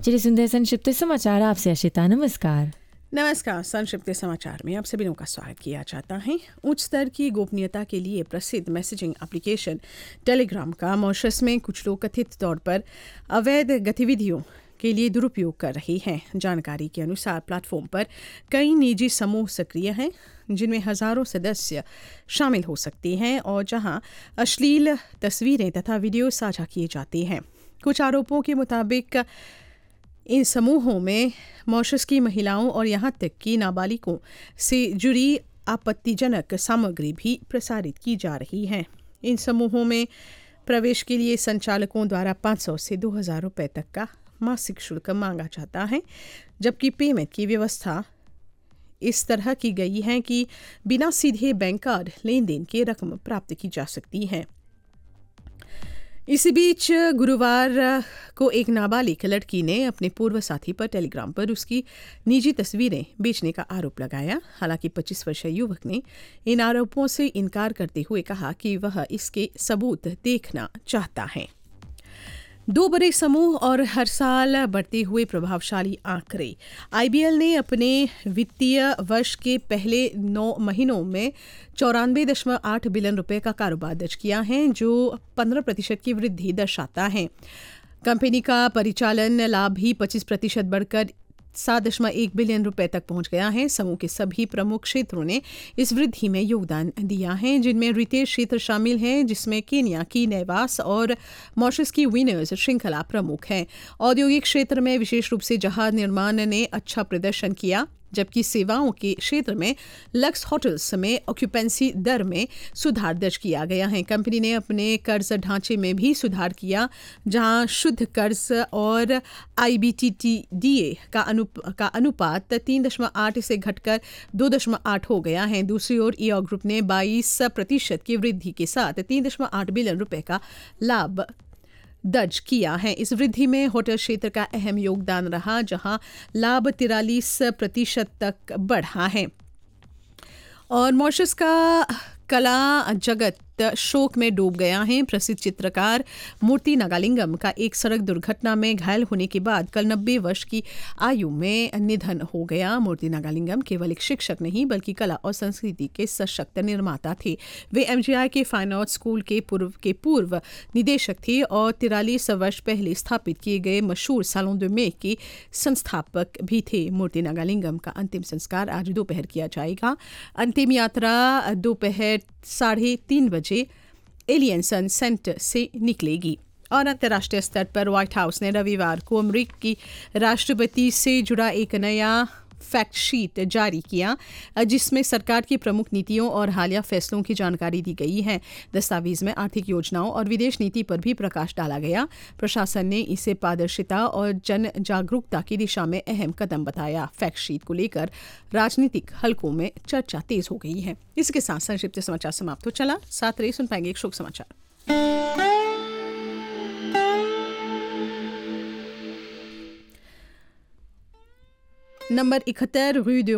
चलिए सुनते हैं संक्षिप्त समाचार। आपसे अशिता, नमस्कार। नमस्कार। संक्षिप्त समाचार में आप सभी लोगों का स्वागत किया जाता है। उच्च स्तर की गोपनीयता के लिए प्रसिद्ध मैसेजिंग एप्लीकेशन टेलीग्राम का मॉरिशस में कुछ लोग कथित तौर पर अवैध गतिविधियों के लिए दुरुपयोग कर रहे हैं। जानकारी के अनुसार प्लेटफॉर्म पर कई निजी समूह सक्रिय हैं जिनमें हजारों सदस्य शामिल हो सकते हैं और जहां अश्लील तस्वीरें तथा वीडियो साझा किए जाते हैं। कुछ आरोपों के मुताबिक इन समूहों में मॉरिशस की महिलाओं और यहाँ तक कि नाबालिगों से जुड़ी आपत्तिजनक सामग्री भी प्रसारित की जा रही है। इन समूहों में प्रवेश के लिए संचालकों द्वारा 500 से 2000 रुपये तक का मासिक शुल्क मांगा जाता है, जबकि पेमेंट की व्यवस्था इस तरह की गई है कि बिना सीधे बैंक कार्ड लेन देन के रकम प्राप्त की जा सकती है। इसी बीच गुरुवार को एक नाबालिग लड़की ने अपने पूर्व साथी पर टेलीग्राम पर उसकी निजी तस्वीरें बेचने का आरोप लगाया। हालांकि 25 वर्षीय युवक ने इन आरोपों से इनकार करते हुए कहा कि वह इसके सबूत देखना चाहता है। 2 बड़े समूह और हर साल बढ़ते हुए प्रभावशाली आंकड़े। आईबीएल ने अपने वित्तीय वर्ष के पहले 9 महीनों में 94.8 बिलियन रुपए का कारोबार दर्ज किया है, जो 15% की वृद्धि दर्शाता है। कंपनी का परिचालन लाभ भी 25% बढ़कर 7.1 बिलियन रुपए तक पहुंच गया है। समूह के सभी प्रमुख क्षेत्रों ने इस वृद्धि में योगदान दिया है, जिनमें रिटेल क्षेत्र शामिल है, जिसमें केन्या की नेवास और मॉरिशस की विनर्स श्रृंखला प्रमुख है। औद्योगिक क्षेत्र में विशेष रूप से जहाज निर्माण ने अच्छा प्रदर्शन किया, जबकि सेवाओं के क्षेत्र में लक्स होटल्स में ऑक्यूपेंसी दर में सुधार दर्ज किया गया है। कंपनी ने अपने कर्ज ढांचे में भी सुधार किया, जहां शुद्ध कर्ज और आईबीटीटीडीए का अनुपात 3.8 से घटकर 2.8 हो गया है। दूसरी ओर ईओ ग्रुप ने 22% की वृद्धि के साथ 3.8 बिलियन रुपए का लाभ दर्ज किया है। इस वृद्धि में होटल क्षेत्र का अहम योगदान रहा, जहां लाभ 43% तक बढ़ा है। और मॉरिशस का कला जगत शोक में डूब गया है। प्रसिद्ध चित्रकार मूर्ति नागालिंगम का एक सड़क दुर्घटना में घायल होने के बाद कल 90 वर्ष की आयु में निधन हो गया। मूर्ति नागालिंगम केवल एक शिक्षक नहीं बल्कि कला और संस्कृति के सशक्त निर्माता थे। वे एमजीआई के फाइन आर्ट स्कूल के पूर्व निदेशक थे और 43 वर्ष पहले स्थापित किए गए मशहूर सालों दे मे के संस्थापक भी थे। मूर्ति नागालिंगम का अंतिम संस्कार आज दोपहर किया जाएगा। अंतिम यात्रा दोपहर 3:30 बजे एलियनसन सेंटर से निकलेगी। और अंतर्राष्ट्रीय स्तर पर व्हाइट हाउस ने रविवार को अमेरिकी राष्ट्रपति से जुड़ा एक नया फैक्ट शीट जारी किया, जिसमें सरकार की प्रमुख नीतियों और हालिया फैसलों की जानकारी दी गई है। दस्तावेज में आर्थिक योजनाओं और विदेश नीति पर भी प्रकाश डाला गया। प्रशासन ने इसे पारदर्शिता और जन जागरूकता की दिशा में अहम कदम बताया। फैक्ट शीट को लेकर राजनीतिक हलकों में चर्चा तेज हो गई है। इसके साथ संक्षिप्त समाचार समाप्त हो चला। साथ रही सुन पाएंगे एक शोक समाचार। Number 71 Rue de